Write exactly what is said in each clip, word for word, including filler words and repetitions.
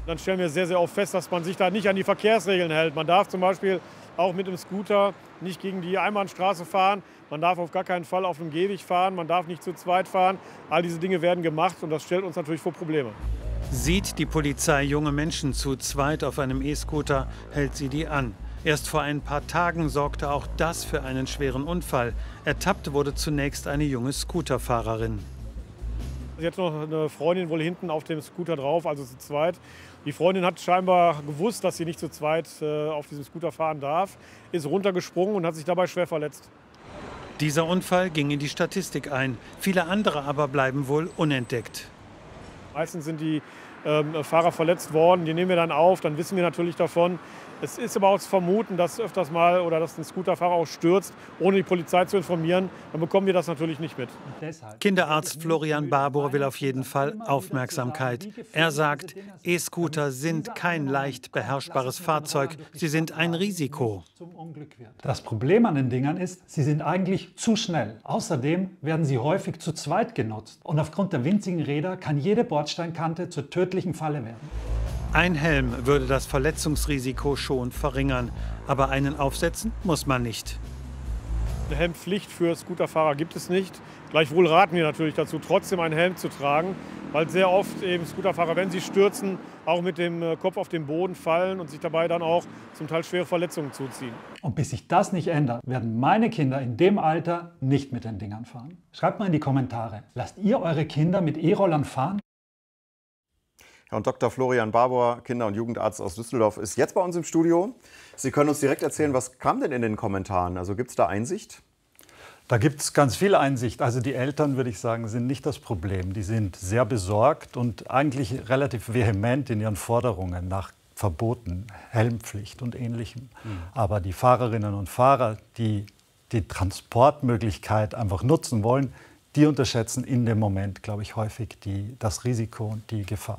Dann stellen wir sehr, sehr oft fest, dass man sich da nicht an die Verkehrsregeln hält. Man darf zum Beispiel auch mit dem Scooter nicht gegen die Einbahnstraße fahren. Man darf auf gar keinen Fall auf dem Gehweg fahren. Man darf nicht zu zweit fahren. All diese Dinge werden gemacht und das stellt uns natürlich vor Probleme. Sieht die Polizei junge Menschen zu zweit auf einem E-Scooter, hält sie die an. Erst vor ein paar Tagen sorgte auch das für einen schweren Unfall. Ertappt wurde zunächst eine junge Scooterfahrerin. Sie hat noch eine Freundin wohl hinten auf dem Scooter drauf, also zu zweit. Die Freundin hat scheinbar gewusst, dass sie nicht zu zweit äh, auf diesem Scooter fahren darf, ist runtergesprungen und hat sich dabei schwer verletzt. Dieser Unfall ging in die Statistik ein. Viele andere aber bleiben wohl unentdeckt. Meistens sind die ähm, Fahrer verletzt worden, die nehmen wir dann auf, dann wissen wir natürlich davon. Es ist aber auch zu vermuten, dass öfters mal oder dass ein Scooterfahrer auch stürzt, ohne die Polizei zu informieren. Dann bekommen wir das natürlich nicht mit. Kinderarzt Florian Barbour will auf jeden Fall Aufmerksamkeit. Er sagt, E-Scooter sind kein leicht beherrschbares Fahrzeug. Sie sind ein Risiko. Das Problem an den Dingern ist, sie sind eigentlich zu schnell. Außerdem werden sie häufig zu zweit genutzt. Und aufgrund der winzigen Räder kann jede Bordsteinkante zur tödlichen Falle werden. Ein Helm würde das Verletzungsrisiko schon verringern. Aber einen aufsetzen muss man nicht. Eine Helmpflicht für Scooterfahrer gibt es nicht. Gleichwohl raten wir natürlich dazu, trotzdem einen Helm zu tragen, weil sehr oft eben Scooterfahrer, wenn sie stürzen, auch mit dem Kopf auf den Boden fallen und sich dabei dann auch zum Teil schwere Verletzungen zuziehen. Und bis sich das nicht ändert, werden meine Kinder in dem Alter nicht mit den Dingern fahren. Schreibt mal in die Kommentare, lasst ihr eure Kinder mit E-Rollern fahren? Ja, und Doktor Florian Barbour, Kinder- und Jugendarzt aus Düsseldorf, ist jetzt bei uns im Studio. Sie können uns direkt erzählen, was kam denn in den Kommentaren? Also gibt es da Einsicht? Da gibt es ganz viel Einsicht. Also die Eltern, würde ich sagen, sind nicht das Problem. Die sind sehr besorgt und eigentlich relativ vehement in ihren Forderungen nach Verboten, Helmpflicht und Ähnlichem. Mhm. Aber die Fahrerinnen und Fahrer, die die Transportmöglichkeit einfach nutzen wollen, die unterschätzen in dem Moment, glaube ich, häufig die, das Risiko und die Gefahr.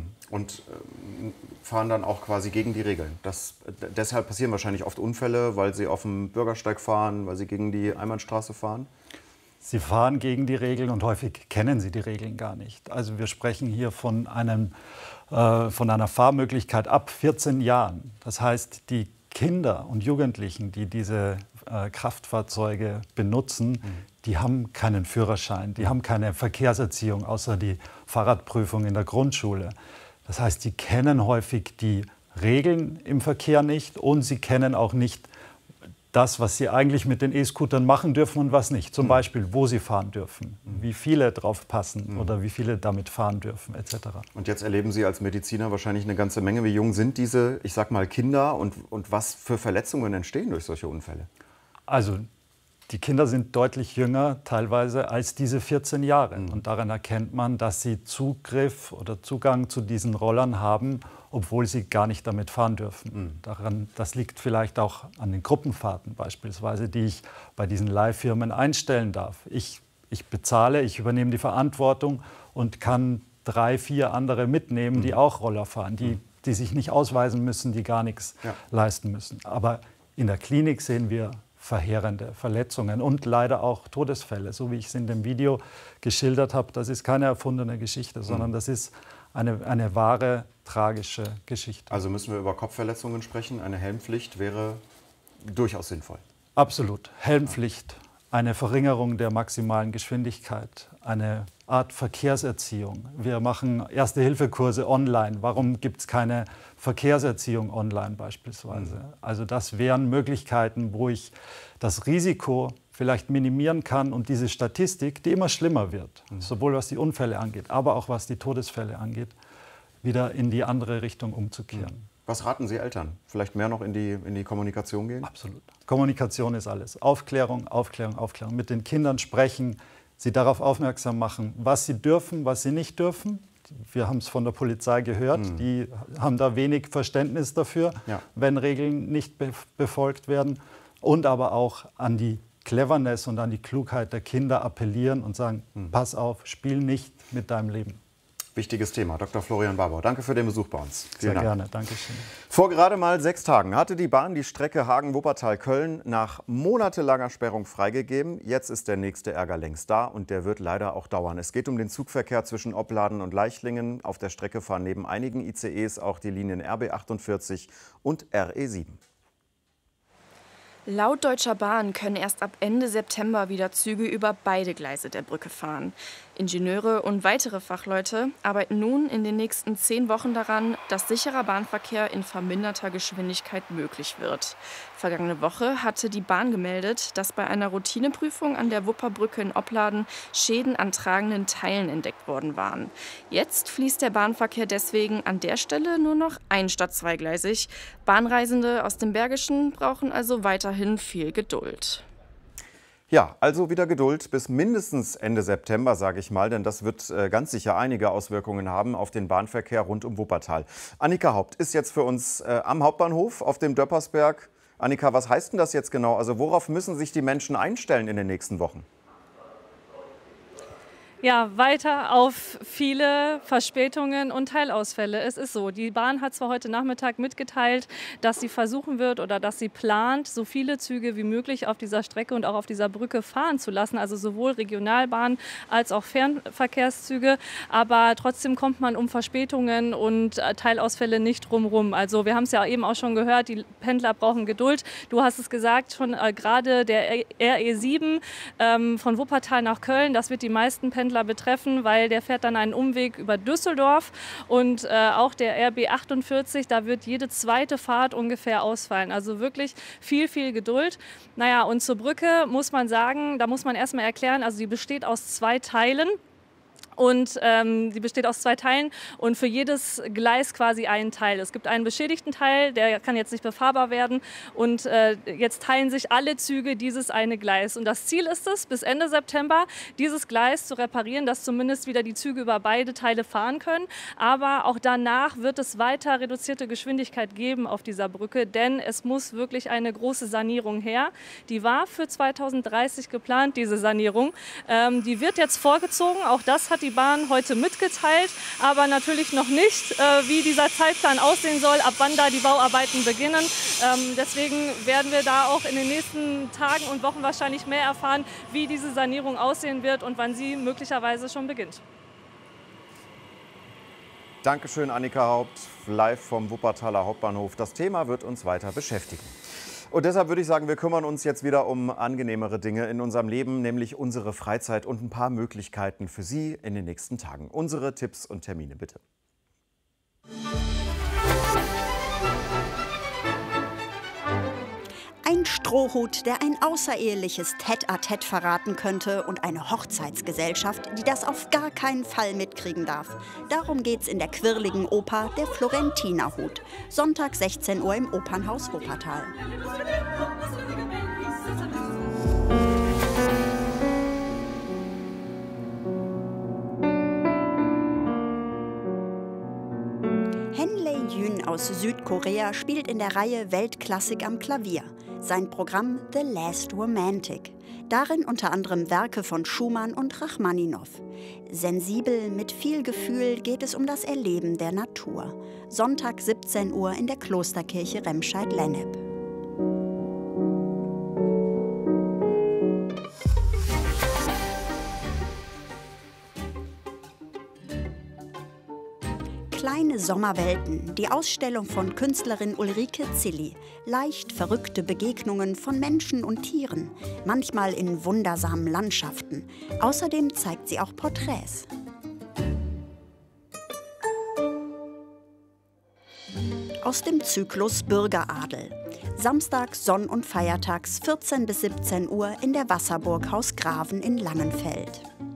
Und äh, fahren dann auch quasi gegen die Regeln. Das, deshalb passieren wahrscheinlich oft Unfälle, weil sie auf dem Bürgersteig fahren, weil sie gegen die Einbahnstraße fahren? Sie fahren gegen die Regeln und häufig kennen sie die Regeln gar nicht. Also wir sprechen hier von, einem, äh, von einer Fahrmöglichkeit ab vierzehn Jahren. Das heißt, die Kinder und Jugendlichen, die diese äh, Kraftfahrzeuge benutzen, mhm. die haben keinen Führerschein, die haben keine Verkehrserziehung, außer die Fahrradprüfung in der Grundschule. Das heißt, die kennen häufig die Regeln im Verkehr nicht und sie kennen auch nicht das, was sie eigentlich mit den E-Scootern machen dürfen und was nicht. Zum mhm. Beispiel, wo sie fahren dürfen, mhm. wie viele drauf passen mhm. oder wie viele damit fahren dürfen, et cetera. Und jetzt erleben Sie als Mediziner wahrscheinlich eine ganze Menge. Wie jung sind diese, ich sag mal, Kinder und, und was für Verletzungen entstehen durch solche Unfälle? Also die Kinder sind deutlich jünger teilweise als diese vierzehn Jahre. Mhm. Und daran erkennt man, dass sie Zugriff oder Zugang zu diesen Rollern haben, obwohl sie gar nicht damit fahren dürfen. Mhm. Daran, das liegt vielleicht auch an den Gruppenfahrten beispielsweise, die ich bei diesen Leihfirmen einstellen darf. Ich, ich bezahle, ich übernehme die Verantwortung und kann drei, vier andere mitnehmen, mhm. die auch Roller fahren, die, die sich nicht ausweisen müssen, die gar nichts ja. leisten müssen. Aber in der Klinik sehen wir verheerende Verletzungen und leider auch Todesfälle. So wie ich es in dem Video geschildert habe, das ist keine erfundene Geschichte, sondern das ist eine, eine wahre, tragische Geschichte. Also müssen wir über Kopfverletzungen sprechen. Eine Helmpflicht wäre durchaus sinnvoll. Absolut. Helmpflicht, eine Verringerung der maximalen Geschwindigkeit, eine Art Verkehrserziehung. Wir machen Erste-Hilfe-Kurse online. Warum gibt es keine Verkehrserziehung online beispielsweise? Mhm. Also das wären Möglichkeiten, wo ich das Risiko vielleicht minimieren kann und diese Statistik, die immer schlimmer wird, mhm. sowohl was die Unfälle angeht, aber auch was die Todesfälle angeht, wieder in die andere Richtung umzukehren. Mhm. Was raten Sie Eltern? Vielleicht mehr noch in die, in die Kommunikation gehen? Absolut. Kommunikation ist alles. Aufklärung, Aufklärung, Aufklärung. Mit den Kindern sprechen, sie darauf aufmerksam machen, was sie dürfen, was sie nicht dürfen. Wir haben es von der Polizei gehört, mhm. die haben da wenig Verständnis dafür, ja. wenn Regeln nicht be befolgt werden. Und aber auch an die Cleverness und an die Klugheit der Kinder appellieren und sagen, mhm. pass auf, spiel nicht mit deinem Leben. Wichtiges Thema. Doktor Florian Barbauer, danke für den Besuch bei uns. Vielen Sehr Dank. gerne, danke schön. Vor gerade mal sechs Tagen hatte die Bahn die Strecke Hagen-Wuppertal-Köln nach monatelanger Sperrung freigegeben. Jetzt ist der nächste Ärger längst da und der wird leider auch dauern. Es geht um den Zugverkehr zwischen Opladen und Leichlingen. Auf der Strecke fahren neben einigen I C Es auch die Linien R B achtundvierzig und R E sieben. Laut Deutscher Bahn können erst ab Ende September wieder Züge über beide Gleise der Brücke fahren. Ingenieure und weitere Fachleute arbeiten nun in den nächsten zehn Wochen daran, dass sicherer Bahnverkehr in verminderter Geschwindigkeit möglich wird. Vergangene Woche hatte die Bahn gemeldet, dass bei einer Routineprüfung an der Wupperbrücke in Opladen Schäden an tragenden Teilen entdeckt worden waren. Jetzt fließt der Bahnverkehr deswegen an der Stelle nur noch ein- statt zweigleisig. Bahnreisende aus dem Bergischen brauchen also weiterhin viel Geduld. Ja, also wieder Geduld bis mindestens Ende September, sage ich mal, denn das wird äh, ganz sicher einige Auswirkungen haben auf den Bahnverkehr rund um Wuppertal. Annika Haupt ist jetzt für uns äh, am Hauptbahnhof auf dem Döppersberg. Annika, was heißt denn das jetzt genau? Also worauf müssen sich die Menschen einstellen in den nächsten Wochen? Ja, weiter auf viele Verspätungen und Teilausfälle. Es ist so, die Bahn hat zwar heute Nachmittag mitgeteilt, dass sie versuchen wird oder dass sie plant, so viele Züge wie möglich auf dieser Strecke und auch auf dieser Brücke fahren zu lassen, also sowohl Regionalbahnen als auch Fernverkehrszüge. Aber trotzdem kommt man um Verspätungen und Teilausfälle nicht drumherum. Also wir haben es ja eben auch schon gehört, die Pendler brauchen Geduld. Du hast es gesagt, schon äh, gerade der R E sieben ähm, von Wuppertal nach Köln, das wird die meisten Pendler betreffen, weil der fährt dann einen Umweg über Düsseldorf und äh, auch der R B achtundvierzig, da wird jede zweite Fahrt ungefähr ausfallen. Also wirklich viel, viel Geduld. Naja, und zur Brücke muss man sagen, da muss man erstmal erklären, also die besteht aus zwei Teilen. Und ähm, die besteht aus zwei Teilen und für jedes Gleis quasi einen Teil. Es gibt einen beschädigten Teil, der kann jetzt nicht befahrbar werden. Und äh, jetzt teilen sich alle Züge dieses eine Gleis. Und das Ziel ist es, bis Ende September dieses Gleis zu reparieren, dass zumindest wieder die Züge über beide Teile fahren können. Aber auch danach wird es weiter reduzierte Geschwindigkeit geben auf dieser Brücke, denn es muss wirklich eine große Sanierung her. Die war für zweitausenddreißig geplant, diese Sanierung. Ähm, die wird jetzt vorgezogen. Auch das hat die Bahn heute mitgeteilt, aber natürlich noch nicht, äh, wie dieser Zeitplan aussehen soll, ab wann da die Bauarbeiten beginnen. Ähm, deswegen werden wir da auch in den nächsten Tagen und Wochen wahrscheinlich mehr erfahren, wie diese Sanierung aussehen wird und wann sie möglicherweise schon beginnt. Dankeschön, Annika Haupt, live vom Wuppertaler Hauptbahnhof. Das Thema wird uns weiter beschäftigen. Und deshalb würde ich sagen, wir kümmern uns jetzt wieder um angenehmere Dinge in unserem Leben, nämlich unsere Freizeit und ein paar Möglichkeiten für Sie in den nächsten Tagen. Unsere Tipps und Termine bitte. Ein Strohhut, der ein außereheliches Tête-à-Tête verraten könnte und eine Hochzeitsgesellschaft, die das auf gar keinen Fall mitkriegen darf. Darum geht's in der quirligen Oper Der Florentinerhut. Sonntag sechzehn Uhr im Opernhaus Wuppertal. Henley Yoon aus Südkorea spielt in der Reihe Weltklassik am Klavier. Sein Programm The Last Romantic. Darin unter anderem Werke von Schumann und Rachmaninow. Sensibel, mit viel Gefühl geht es um das Erleben der Natur. Sonntag siebzehn Uhr in der Klosterkirche Remscheid-Lennep. Kleine Sommerwelten, die Ausstellung von Künstlerin Ulrike Zilli. Leicht verrückte Begegnungen von Menschen und Tieren, manchmal in wundersamen Landschaften. Außerdem zeigt sie auch Porträts. Aus dem Zyklus Bürgeradel. Samstags, Sonn- und Feiertags vierzehn bis siebzehn Uhr in der Wasserburg Haus Graven in Langenfeld.